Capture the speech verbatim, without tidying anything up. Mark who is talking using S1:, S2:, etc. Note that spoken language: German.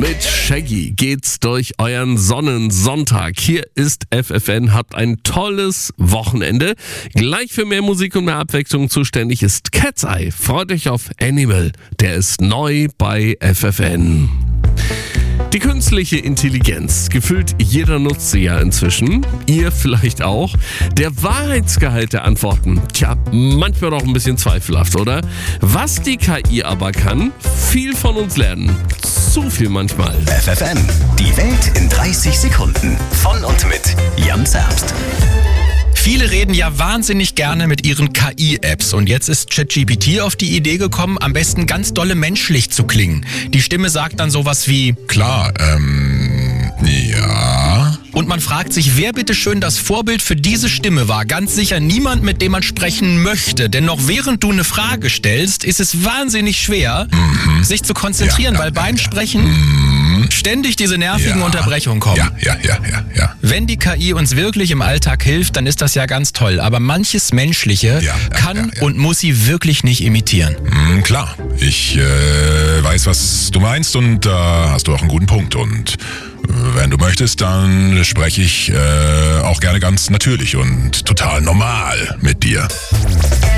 S1: Mit Shaggy geht's durch euren Sonnensonntag. Hier ist F F N, habt ein tolles Wochenende. Gleich für mehr Musik und mehr Abwechslung zuständig ist Cat's Eye. Freut euch auf Animal, der ist neu bei F F N. Die künstliche Intelligenz, gefühlt jeder nutzt sie ja inzwischen, ihr vielleicht auch. Der Wahrheitsgehalt der Antworten, tja, manchmal doch ein bisschen zweifelhaft, oder? Was die K I aber kann, viel von uns lernen. Zu viel manchmal.
S2: F F N, die Welt in dreißig Sekunden. Von und mit Jan Zerbst.
S3: Viele reden ja wahnsinnig gerne mit ihren K I-Apps und jetzt ist ChatGPT auf die Idee gekommen, am besten ganz dolle menschlich zu klingen. Die Stimme sagt dann sowas wie
S4: Klar, ähm, ja.
S3: Und man fragt sich, wer bitteschön das Vorbild für diese Stimme war. Ganz sicher niemand, mit dem man sprechen möchte. Denn noch während du eine Frage stellst, ist es wahnsinnig schwer, mhm. sich zu konzentrieren,
S4: ja, ja,
S3: weil beim
S4: ja, ja.
S3: Sprechen
S4: mhm.
S3: ständig diese nervigen
S4: ja.
S3: Unterbrechungen kommen.
S4: Ja, ja, ja, ja, ja.
S3: Wenn die K I uns wirklich im Alltag hilft, dann ist das ja ganz toll. Aber manches Menschliche
S4: Ja, ja,
S3: kann
S4: ja, ja.
S3: und muss sie wirklich nicht imitieren.
S4: Mhm, klar, ich äh, weiß, was du meinst und da hast du auch einen guten Punkt. Und wenn du möchtest, dann spreche ich äh, auch gerne ganz natürlich und total normal mit dir.